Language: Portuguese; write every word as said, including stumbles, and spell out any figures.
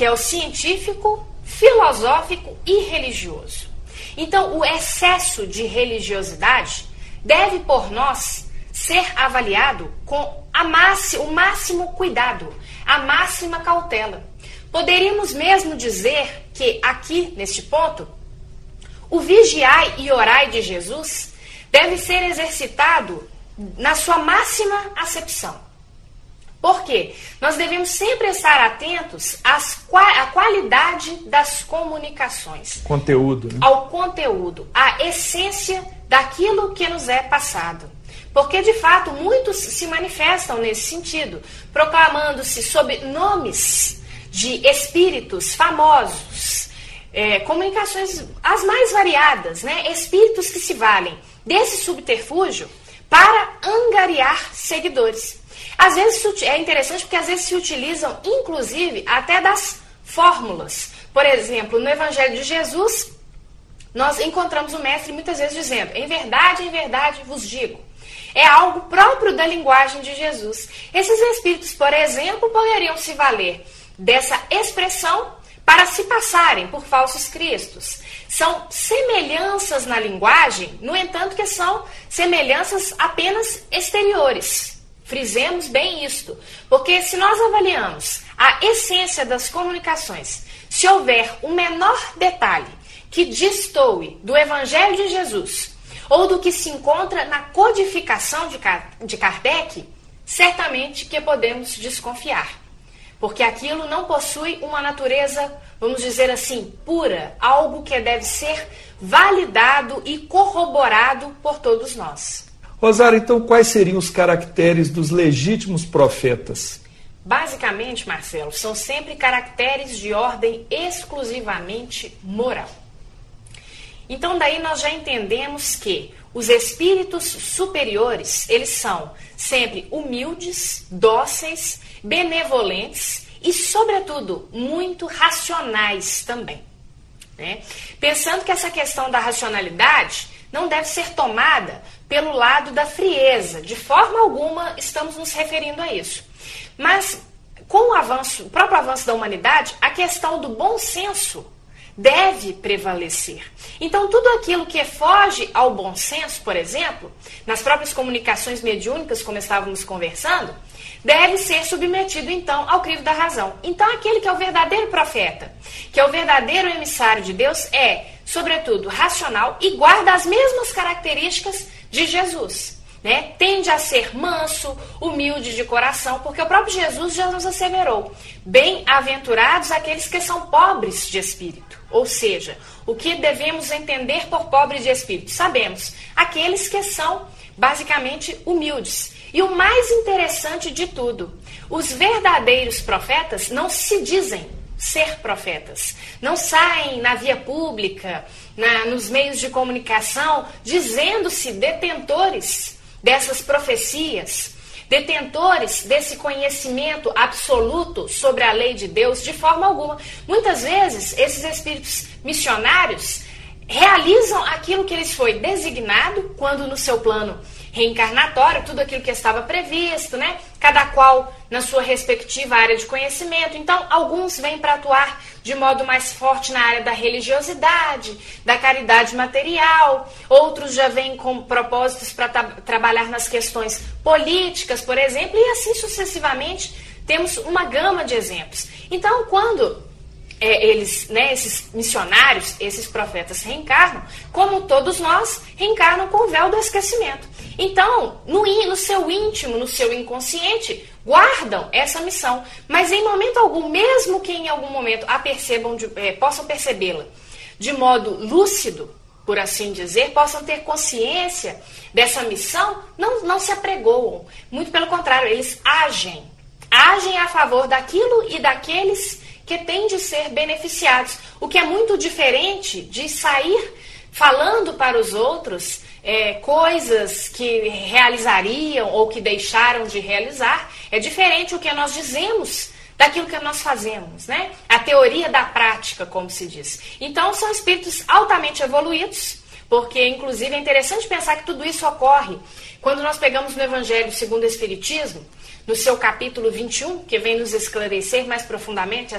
que é o científico, filosófico e religioso. Então, o excesso de religiosidade deve, por nós, ser avaliado com a máxi- o máximo cuidado, a máxima cautela. Poderíamos mesmo dizer que, aqui, neste ponto, o vigiai e orai de Jesus deve ser exercitado na sua máxima acepção. Por quê? Nós devemos sempre estar atentos às, à qualidade das comunicações. Conteúdo. Né? Ao conteúdo, à essência daquilo que nos é passado. Porque, de fato, muitos se manifestam nesse sentido, proclamando-se sob nomes de espíritos famosos, é, comunicações as mais variadas, né? Espíritos que se valem desse subterfúgio para angariar seguidores. Às vezes é interessante porque às vezes se utilizam, inclusive, até das fórmulas. Por exemplo, no Evangelho de Jesus, nós encontramos o mestre muitas vezes dizendo: em verdade, em verdade vos digo. É algo próprio da linguagem de Jesus. Esses espíritos, por exemplo, poderiam se valer dessa expressão para se passarem por falsos cristos. São semelhanças na linguagem, no entanto que são semelhanças apenas exteriores. Frisemos bem isto, porque se nós avaliamos a essência das comunicações, se houver um menor detalhe que destoe do Evangelho de Jesus ou do que se encontra na codificação de Kardec, certamente que podemos desconfiar. Porque aquilo não possui uma natureza, vamos dizer assim, pura, algo que deve ser validado e corroborado por todos nós. Rosário, então quais seriam os caracteres dos legítimos profetas? Basicamente, Marcelo, são sempre caracteres de ordem exclusivamente moral. Então daí nós já entendemos que os espíritos superiores, eles são sempre humildes, dóceis, benevolentes e, sobretudo, muito racionais também. Né? Pensando que essa questão da racionalidade não deve ser tomada pelo lado da frieza. De forma alguma estamos nos referindo a isso. Mas, com o avanço, o próprio avanço da humanidade, a questão do bom senso deve prevalecer. Então, tudo aquilo que foge ao bom senso, por exemplo, nas próprias comunicações mediúnicas, como estávamos conversando, deve ser submetido, então, ao crivo da razão. Então, aquele que é o verdadeiro profeta, que é o verdadeiro emissário de Deus, é, sobretudo, racional e guarda as mesmas características de Jesus. Né? Tende a ser manso, humilde de coração, porque o próprio Jesus já nos asseverou: bem-aventurados aqueles que são pobres de espírito. Ou seja, o que devemos entender por pobre de espírito? Sabemos, aqueles que são basicamente humildes. E o mais interessante de tudo, os verdadeiros profetas não se dizem ser profetas. Não saem na via pública, na, nos meios de comunicação, dizendo-se detentores dessas profecias, detentores desse conhecimento absoluto sobre a lei de Deus, de forma alguma. Muitas vezes, esses espíritos missionários realizam aquilo que lhes foi designado, quando no seu plano reencarnatório, tudo aquilo que estava previsto, né? Cada qual na sua respectiva área de conhecimento. Então, alguns vêm para atuar de modo mais forte na área da religiosidade, da caridade material, outros já vêm com propósitos para tra- trabalhar nas questões políticas, por exemplo, e assim sucessivamente temos uma gama de exemplos. Então, quando É, eles, né, esses missionários, esses profetas reencarnam, como todos nós, reencarnam com o véu do esquecimento. Então, no, no seu íntimo, no seu inconsciente, guardam essa missão, mas em momento algum, mesmo que em algum momento a percebam, de, é, possam percebê-la de modo lúcido, por assim dizer, possam ter consciência dessa missão, não, não se apregoam. Muito pelo contrário, eles agem, agem a favor daquilo e daqueles que têm de ser beneficiados, o que é muito diferente de sair falando para os outros é, coisas que realizariam ou que deixaram de realizar. É diferente o que nós dizemos daquilo que nós fazemos, né? A teoria da prática, como se diz. Então, são espíritos altamente evoluídos, porque, inclusive, é interessante pensar que tudo isso ocorre quando nós pegamos no Evangelho segundo o Espiritismo, no seu capítulo vinte e um, que vem nos esclarecer mais profundamente